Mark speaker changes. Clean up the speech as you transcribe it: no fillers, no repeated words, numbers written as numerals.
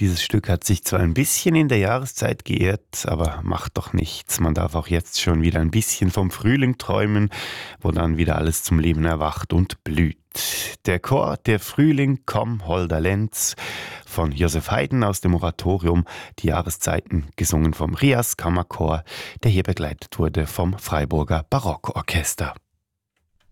Speaker 1: Dieses Stück hat sich zwar ein bisschen in der Jahreszeit geirrt, aber macht doch nichts. Man darf auch jetzt schon wieder ein bisschen vom Frühling träumen, wo dann wieder alles zum Leben erwacht und blüht. Der Chor Der Frühling, komm, holder Lenz von Josef Haydn aus dem Oratorium, die Jahreszeiten gesungen vom Rias Kammerchor, der hier begleitet wurde vom Freiburger Barockorchester.